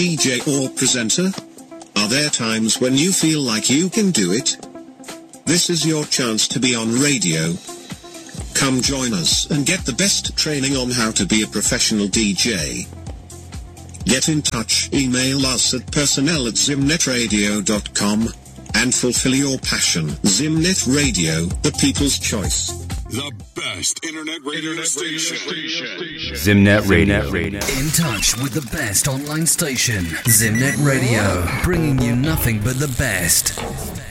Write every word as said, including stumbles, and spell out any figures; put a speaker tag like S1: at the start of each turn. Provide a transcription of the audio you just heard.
S1: D J or presenter? Are there times when you feel like you can do it? This is your chance to be on radio. Come join us and get the best training on how to be a professional D J. Get in touch, email us at personnel at zimnetradio dot com and fulfill your passion. Zimnet Radio, the people's choice.
S2: The best internet radio internet station. station.
S3: Zimnet Radio. Radio.
S4: In touch with the best online station. Zimnet Radio, bringing you nothing but the best.